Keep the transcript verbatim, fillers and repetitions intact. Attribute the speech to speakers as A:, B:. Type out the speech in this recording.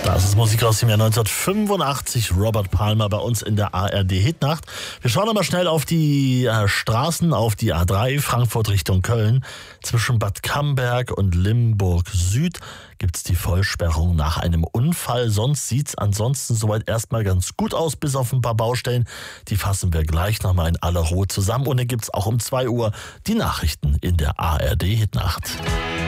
A: Das ist Musik aus dem Jahr neunzehnhundertfünfundachtzig, Robert Palmer bei uns in der A R D-Hitnacht. Wir schauen aber schnell auf die äh, Straßen, auf die A drei, Frankfurt Richtung Köln. Zwischen Bad Camberg und Limburg Süd gibt es die Vollsperrung nach einem Unfall. Sonst sieht es ansonsten soweit erstmal ganz gut aus, bis auf ein paar Baustellen. Die fassen wir gleich nochmal in aller Ruhe zusammen. Und dann gibt es auch um zwei Uhr die Nachrichten in der A R D-Hitnacht.